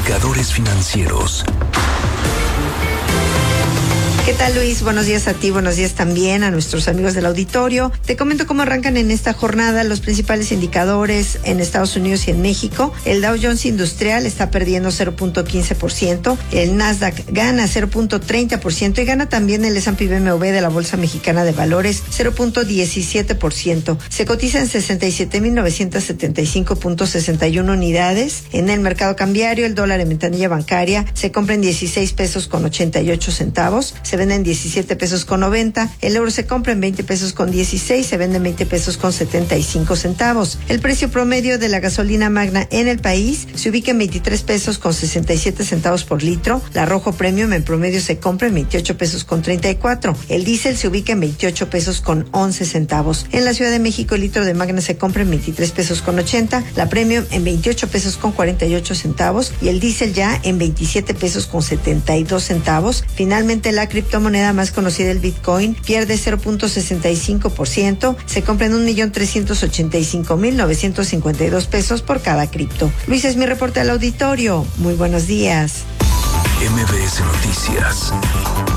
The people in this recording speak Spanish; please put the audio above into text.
Indicadores financieros. ¿Qué tal, Luis? Buenos días a ti, buenos días también a nuestros amigos del auditorio. Te comento cómo arrancan en esta jornada los principales indicadores en Estados Unidos y en México. El Dow Jones Industrial está perdiendo 0.15%, el Nasdaq gana 0.30% y gana también el S&P BMW de la Bolsa Mexicana de Valores 0.17%. Se cotiza en 67,975.61 unidades. En el mercado cambiario, el dólar en ventanilla bancaria se compra en 16 pesos con 88 centavos. Se vende en 17 pesos con 90, el euro se compra en 20 pesos con 16, se vende en 20 pesos con 75 centavos. El precio promedio de la gasolina magna en el país se ubica en 23 pesos con 67 centavos por litro, la Rojo Premium en promedio se compra en 28 pesos con 34, el diésel se ubica en 28 pesos con 11 centavos. En la Ciudad de México el litro de magna se compra en 23 pesos con 80, la Premium en 28 pesos con 48 centavos y el diésel ya en 27 pesos con 72 centavos. Finalmente la criptomoneda más conocida, el Bitcoin, pierde 0.65%, se compra en 1,385,952 pesos por cada cripto. Luis, es mi reporte al auditorio. Muy buenos días. MBS Noticias.